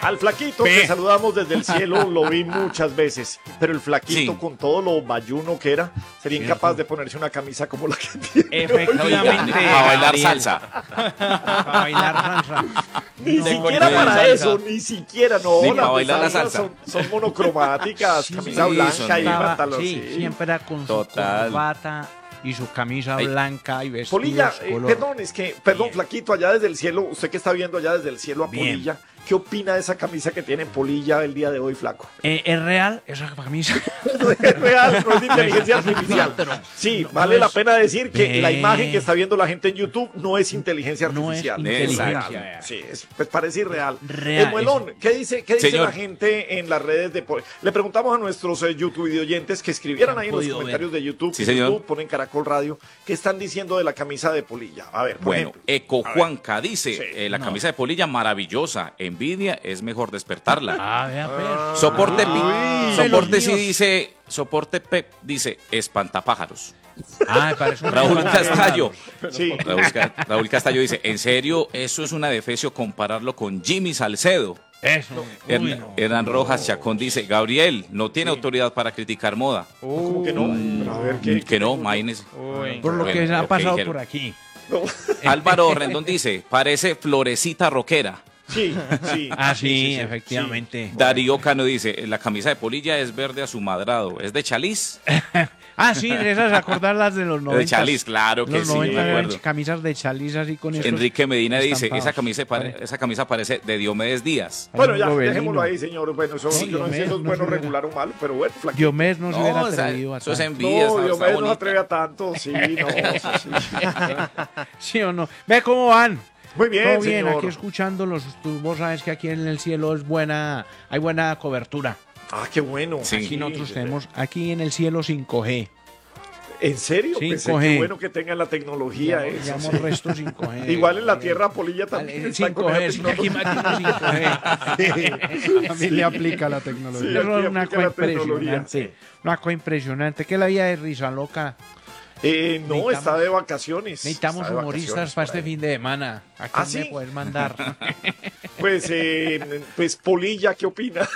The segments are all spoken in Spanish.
Al flaquito que saludamos desde el cielo lo vi muchas veces, pero el flaquito Sí. con todo lo bayuno que era, sería incapaz de ponerse una camisa como la que tiene. Efectivamente. A bailar Ariel. salsa. A bailar salsa. Ni No, siquiera no, para salsa. eso, ni siquiera, no. Ni las para de bailar la salsa salsa. son monocromáticas, camisa sí, blanca son y muy- pantalón. Sí, Sí. siempre era con Total. su corbata y su camisa Ay. blanca y vestidos Polilla, color. perdón, flaquito, allá desde el cielo, usted que está viendo allá desde el cielo a Bien. Polilla, ¿qué opina de esa camisa que tiene Polilla el día de hoy, flaco? ¿Es real esa camisa? Es real, no es de inteligencia artificial. Sí, vale la pena decir que la imagen que está viendo la gente en YouTube no es inteligencia No es artificial. inteligencia. real. Sí, pues parece irreal. Real, Muelón, ¿qué dice Señor. la gente en las redes de Le preguntamos a nuestros YouTube oyentes que escribieran ahí en los podido comentarios de YouTube. Sí, en señor. YouTube ponen Caracol Radio. ¿Qué están diciendo de la camisa de Polilla? A ver, por Bueno, ejemplo. Eco Juanca dice, Sí. la camisa de Polilla maravillosa, envidia es mejor despertarla. Ah, vea, pues. Soporte Los sí míos. dice, soporte Pep dice espantapájaros. Ah, me parece un Raúl espantapájaros. Castallo. Sí. Raúl Castallo dice, en serio, eso es un adefesio compararlo con Jimmy Salcedo. Eso. Uy, no. Hernán Rojas Chacón dice, Gabriel no tiene autoridad para criticar moda. ¿Cómo que no? Pero a ver, Que no, imagínese. Por lo que Bueno, ha lo pasado dijeron. por aquí. No. Álvaro Rendón dice, parece florecita rockera. Sí, sí. Ah, sí, efectivamente. Darío Cano dice, la camisa de Polilla es verde a su madrado. ¿Es de Chaliz? Ah, sí, de esas acordarlas de los 90. De Chaliz, claro que Los sí, 90 me eran acuerdo. camisas de Chaliz así con estos Enrique Medina dice, estampados. esa camisa parece de Diomedes Díaz. Bueno, ya, Gobelino. dejémoslo ahí, señor. Bueno, eso Sí, yo no sé si eso es no bueno, se hubiera- regular o malo, pero bueno, flaquito. Diomedes no se hubiera o sea, atrevido a eso es tanto. envidia, No, está Dios mío, no se bonita. atreve a tanto. Sí, no, sí, sí. ¿Sí o no? Ve cómo van. Muy bien, Todo bien, señor. aquí escuchándolos. Vos sabes que aquí en el cielo es buena, hay buena cobertura. Ah, qué bueno. Sí. Aquí nosotros tenemos, aquí en el cielo 5G. ¿En serio? 5G. Pensé que bueno que tengan la tecnología eso. Llamamos sí. resto 5G. Igual en la Tierra Polilla también está con 5G, esa sí, aquí tecnología. aquí 5G. También le aplica la tecnología. Sí, Eso aquí es una aplica cosa la tecnología, impresionante. Una cosa impresionante. Que la vida de risa loca. No, Necesitamos- está de vacaciones. Necesitamos Está de humoristas vacaciones para por este ahí. fin de semana. ¿A ¿Ah, quién sí? me puedes mandar? Pues Polilla, ¿qué opina?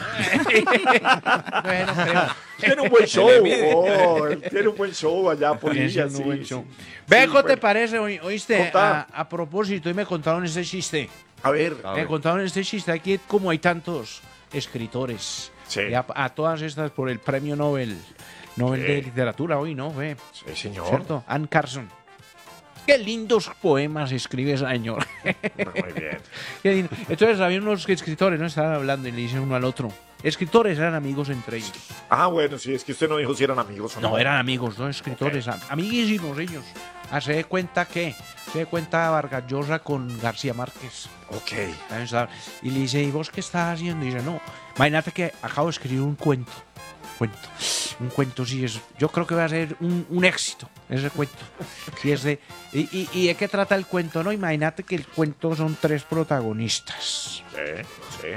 Bueno, creo. Tiene un buen show. le mide. Tiene un buen show allá, Polilla. Ese es un Sí, buen sí. show. Sí, Beco, ¿te bueno. parece? Oíste, Contá. a propósito, y me contaron este chiste. A ver. Me contaron este chiste. Aquí, como hay tantos escritores, Sí. y a todas estas por el premio Nobel de literatura hoy, ¿no? Fue, Sí, señor. ¿cierto? Anne Carson. Qué lindos poemas escribe esa señora. Muy bien. Qué lindo. Entonces había unos escritores, ¿no? Estaban hablando y le dicen uno al otro. Escritores eran amigos entre ellos. Ah, bueno, sí, es que usted no dijo si eran amigos o no. No, eran amigos, no escritores, amiguísimos ellos. Se de cuenta que, se de cuenta Vargas Llosa con García Márquez. Ok. Ahí está. Y le dice, ¿y vos qué estás haciendo? Y dice, no, imagínate que acabo de escribir un cuento. Un cuento, sí, yo creo que va a ser un éxito, ese cuento. Sí, ¿y de qué trata el cuento? No, imagínate que el cuento son 3 protagonistas. Sí,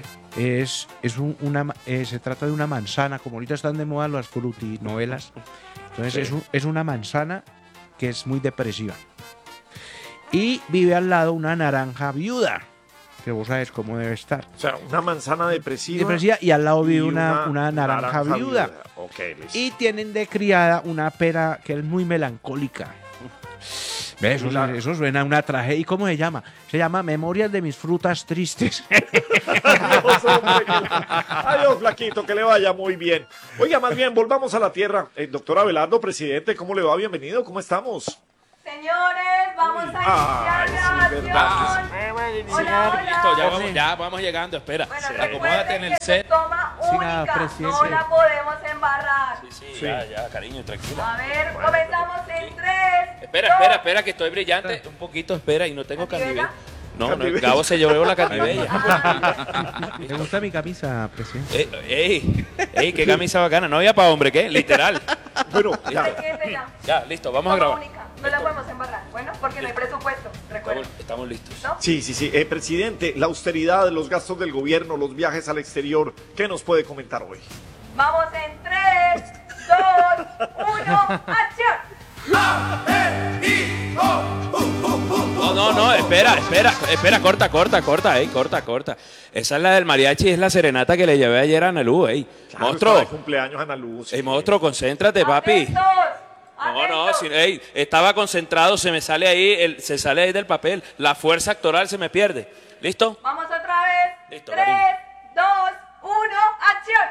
sí. Se trata de una manzana, como ahorita están de moda las frutinovelas. Entonces Sí. es una manzana que es muy depresiva. Y vive al lado una naranja viuda, que vos sabes cómo debe estar. O sea, una manzana depresiva. Depresiva, y al lado y vive una naranja viuda. Ok, listo. Y tienen de criada una pera que es muy melancólica. ¿Ves? Eso suena a una tragedia. ¿Y cómo se llama? Se llama Memorias de mis frutas tristes. Adiós, hombre. Adiós, flaquito, que le vaya muy bien. Oiga, más bien, volvamos a la tierra. Doctor Abelardo, presidente, ¿cómo le va? Bienvenido, ¿cómo estamos? Señores, vamos a Ay, iniciar sí, grabación. Hola, Listo, hola. ya vamos llegando, espera. Bueno, Acomódate en recuerden el que set. es toma Sí, nada, única, no presidencia. la podemos embarrar. Sí, ya, cariño, tranquila. A ver, comenzamos en 3. Espera, que estoy brillante. Un poquito, espera, y no tengo ¿Canibela? canibella. No, Canibella. Gabo se llevó la canibella. ¿Te gusta mi camisa, presidente? Ey, qué camisa bacana. No había para hombre, ¿qué? Literal. Bueno, ya. Siéntese ya. Ya, listo, vamos a Toma grabar. única, no la podemos embarrar. Bueno, porque no hay presupuesto, recuerden. Estamos listos. ¿No? Sí, sí, sí. Presidente, la austeridad, los gastos del gobierno, los viajes al exterior, ¿qué nos puede comentar hoy? Vamos en 3, 2, 1, acción. No, espera, corta. Esa es la del mariachi, es la serenata que le llevé ayer a Analú, ey. Claro, Monstruo, está de cumpleaños Ana Luz. ey, monstruo, concéntrate, papi. ¡Atentos! No, ¡Atentos! ey, estaba concentrado, se sale ahí del papel, la fuerza actoral se me pierde. ¿Listo? Vamos otra vez. Listo, 3, cariño. 2, 1, acción.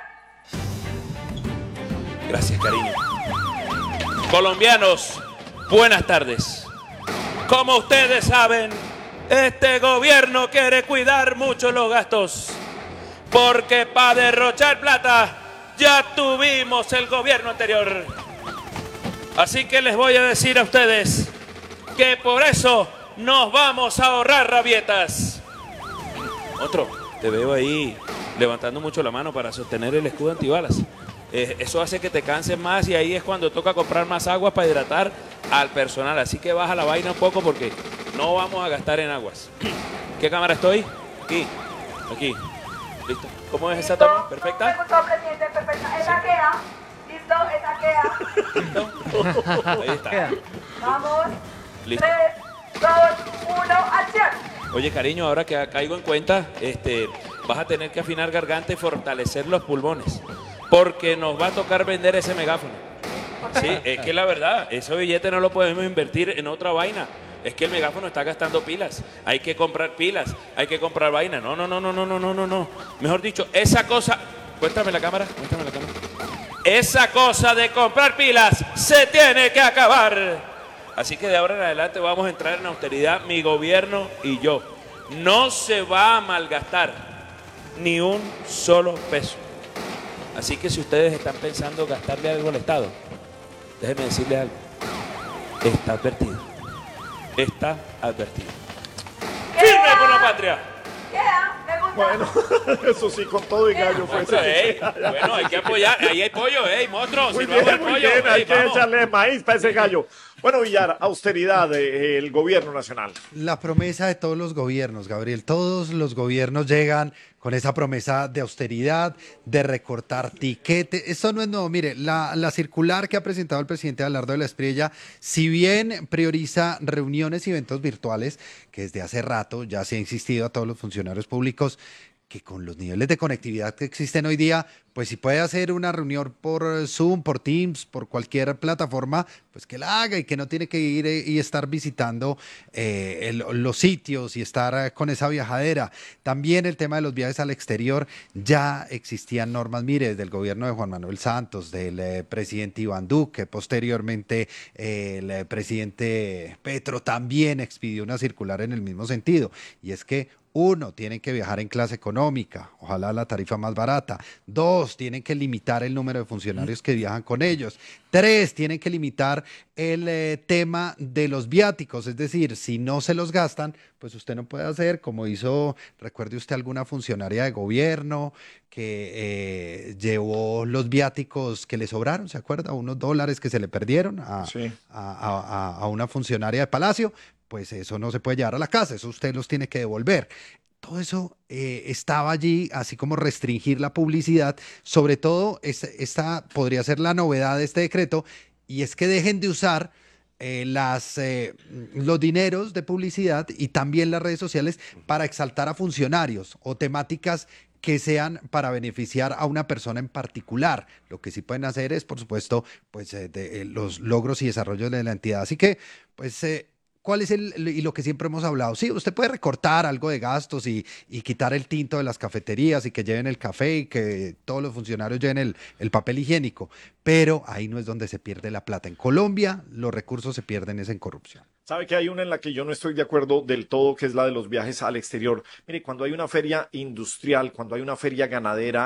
Gracias, cariño. Colombianos, buenas tardes. Como ustedes saben, este gobierno quiere cuidar mucho los gastos, porque para derrochar plata ya tuvimos el gobierno anterior. Así que les voy a decir a ustedes que por eso nos vamos a ahorrar rabietas. Otro, te veo ahí levantando mucho la mano para sostener el escudo antibalas. Eso hace que te canses más y ahí es cuando toca comprar más agua para hidratar al personal. Así que baja la vaina un poco porque no vamos a gastar en aguas. ¿Qué cámara estoy? Aquí. ¿Listo? ¿Cómo es esa toma? Me ¿Perfecta? gustó, presidente, perfecta. Esa queda. Listo, esa queda. Ahí está. Vamos. Listo. 3, 2, 1, acción. Oye, cariño, ahora que caigo en cuenta, vas a tener que afinar garganta y fortalecer los pulmones, porque nos va a tocar vender ese megáfono. Sí, es que la verdad, ese billete no lo podemos invertir en otra vaina. Es que el megáfono está gastando pilas. Hay que comprar pilas, hay que comprar vaina. No. Mejor dicho, esa cosa... Muéstrame la cámara. Esa cosa de comprar pilas se tiene que acabar. Así que de ahora en adelante vamos a entrar en austeridad, mi gobierno y yo. No se va a malgastar ni un solo peso. Así que si ustedes están pensando gastarle algo al Estado, déjenme decirles algo. Está advertido. ¡Firme por la patria! Queda, me gusta. Bueno, eso sí, con todo y gallo fue Monstruo, ese. bueno, hay que apoyar. Ahí hay pollo, monstruo. Muy Si no hago bien, el muy pollo, bien, hay que vamos. echarle maíz para ese gallo. Bueno, Villar, austeridad del gobierno nacional. La promesa de todos los gobiernos, Gabriel. Todos los gobiernos llegan con esa promesa de austeridad, de recortar tiquetes. Esto no es nuevo. Mire, la circular que ha presentado el presidente Abelardo de la Espriella, si bien prioriza reuniones y eventos virtuales, que desde hace rato ya se ha insistido a todos los funcionarios públicos que con los niveles de conectividad que existen hoy día, pues si puede hacer una reunión por Zoom, por Teams, por cualquier plataforma, pues que la haga y que no tiene que ir y estar visitando los sitios y estar con esa viajadera. También el tema de los viajes al exterior, ya existían normas, mire, desde el gobierno de Juan Manuel Santos, del presidente Iván Duque, posteriormente el presidente Petro también expidió una circular en el mismo sentido, y es que uno, tienen que viajar en clase económica, ojalá la tarifa más barata. 2, tienen que limitar el número de funcionarios que viajan con ellos. 3, tienen que limitar el tema de los viáticos, es decir, si no se los gastan, pues usted no puede hacer como hizo, recuerde usted, alguna funcionaria de gobierno que llevó los viáticos que le sobraron, ¿se acuerda? Unos dólares que se le perdieron a una funcionaria de Palacio. Pues eso no se puede llevar a la casa, eso usted los tiene que devolver. Todo eso estaba allí, así como restringir la publicidad. Sobre todo, esta podría ser la novedad de este decreto, y es que dejen de usar los dineros de publicidad y también las redes sociales para exaltar a funcionarios o temáticas que sean para beneficiar a una persona en particular. Lo que sí pueden hacer es, por supuesto, pues los logros y desarrollos de la entidad. Así que, pues... ¿cuál es y lo que siempre hemos hablado? Sí, usted puede recortar algo de gastos y quitar el tinto de las cafeterías y que lleven el café y que todos los funcionarios lleven el papel higiénico, pero ahí no es donde se pierde la plata. En Colombia los recursos se pierden es en corrupción. ¿Sabe que hay una en la que yo no estoy de acuerdo del todo, que es la de los viajes al exterior? Mire, cuando hay una feria industrial, cuando hay una feria ganadera,